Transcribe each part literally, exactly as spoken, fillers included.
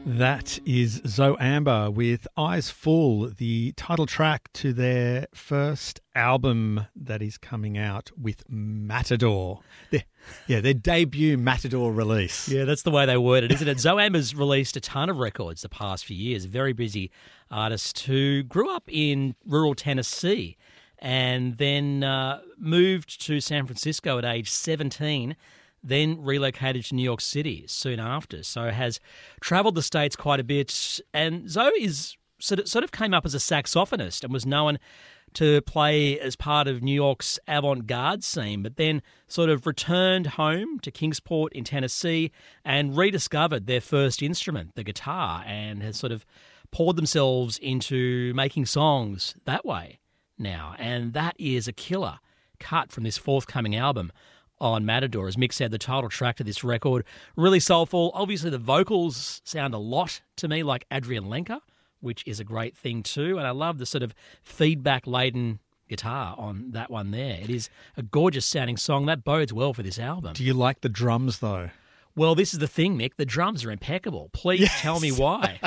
That is Zoe Amber with Eyes Full, the title track to their first album that is coming out with Matador. Their, yeah, their debut Matador release. Yeah, that's the way they word it, isn't it? Zoe Amber's released a ton of records the past few years. Very busy artist who grew up in rural Tennessee and then uh, moved to San Francisco at age seventeen, then relocated to New York City soon after, so has travelled the States quite a bit. And Zoe is sort of, sort of came up as a saxophonist and was known to play as part of New York's avant-garde scene, but then sort of returned home to Kingsport in Tennessee and rediscovered their first instrument, the guitar, and has sort of poured themselves into making songs that way now. And that is a killer cut from this forthcoming album on Matador. As Mick said, the title track to this record, really soulful. Obviously, the vocals sound a lot to me like Adrian Lenker, which is a great thing too. And I love the sort of feedback-laden guitar on that one there. It is a gorgeous-sounding song. That bodes well for this album. Do you like the drums, though? Well, this is the thing, Mick. The drums are impeccable. Please yes. tell me why.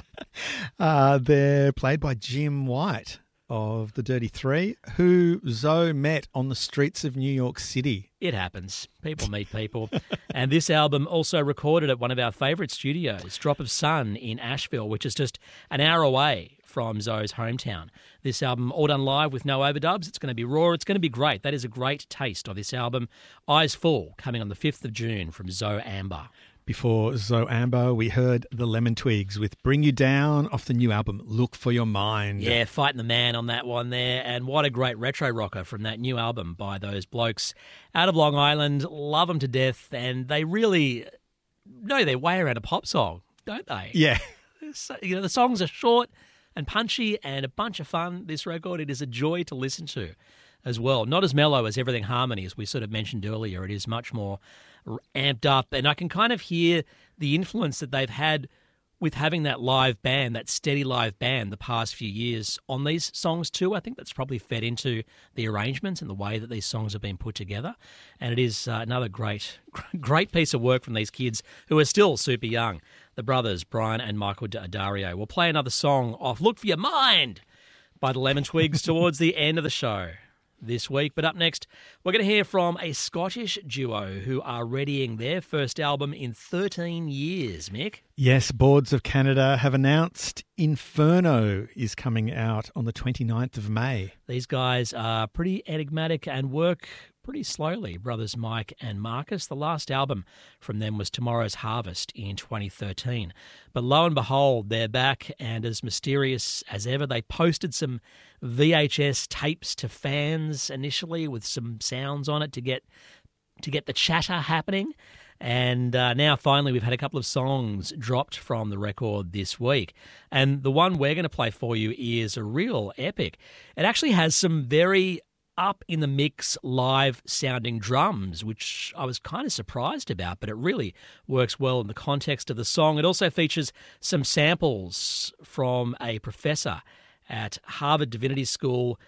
uh, they're played by Jim White of the Dirty Three, who Zoe met on the streets of New York City. It happens. People meet people. And this album also recorded at one of our favourite studios, Drop of Sun in Asheville, which is just an hour away from Zoe's hometown. This album all done live with no overdubs. It's going to be raw. It's going to be great. That is a great taste of this album. Eyes Full, coming on the fifth of June from Zoe Amber. Before Zoe Amber, we heard the Lemon Twigs with Bring You Down off the new album, Look for Your Mind. Yeah, Fighting the Man on that one there. And what a great retro rocker from that new album by those blokes out of Long Island. Love them to death. And they really know their way around a pop song, don't they? Yeah. So, you know, the songs are short and punchy and a bunch of fun. This record, it is a joy to listen to as well. Not as mellow as Everything Harmony, as we sort of mentioned earlier. It is much more amped up, and I can kind of hear the influence that they've had with having that live band, that steady live band the past few years on these songs too. I think that's probably fed into the arrangements and the way that these songs have been put together. And it is uh, another great, great piece of work from these kids who are still super young. The brothers, Brian and Michael D'Addario. We'll play another song off Look for Your Mind by the Lemon Twigs towards the end of the show this week. But up next, we're going to hear from a Scottish duo who are readying their first album in thirteen years, Mick. Yes, Boards of Canada have announced Inferno is coming out on the twenty-ninth of May. These guys are pretty enigmatic and work pretty slowly, brothers Mike and Marcus. The last album from them was Tomorrow's Harvest in twenty thirteen. But lo and behold, they're back, and as mysterious as ever, they posted some V H S tapes to fans initially with some sounds on it to get to get the chatter happening. And uh, now finally we've had a couple of songs dropped from the record this week. And the one we're going to play for you is a real epic. It actually has some very up in the mix live sounding drums, which I was kind of surprised about, but it really works well in the context of the song. It also features some samples from a professor at Harvard Divinity School,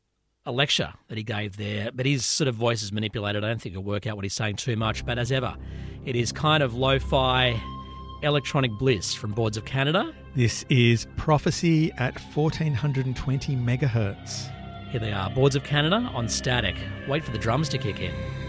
a lecture that he gave there, but his sort of voice is manipulated. I don't think he'll work out what he's saying too much, but as ever, it is kind of lo-fi electronic bliss from Boards of Canada. This is Prophecy at fourteen twenty megahertz. Here they are, Boards of Canada on Static. Wait for the drums to kick in.